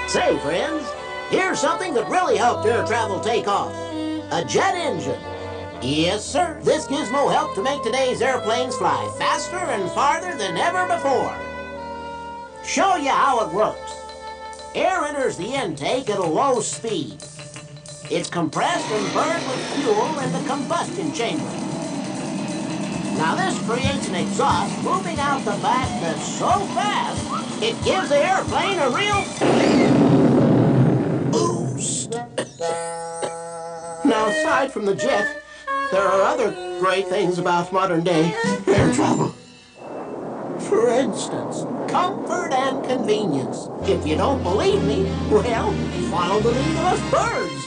Say, friends, here's something that really helped air travel take off. A jet engine. Yes, sir. This gizmo helped to make today's airplanes fly faster and farther than ever before. Show you how it works. Air enters the intake at a low speed. It's compressed and burned with fuel in the combustion chamber. Now this creates an exhaust moving out the back that's so fast, it gives the airplane a real boost. Now aside from the jet, there are other great things about modern day air travel. For instance, comfort and convenience. If you don't believe me, well, follow the lead of us birds.